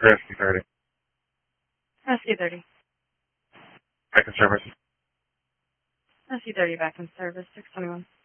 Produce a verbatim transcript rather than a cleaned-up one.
Rescue thirty. Rescue thirty. Back in service. Rescue thirty back in service, six twenty-one.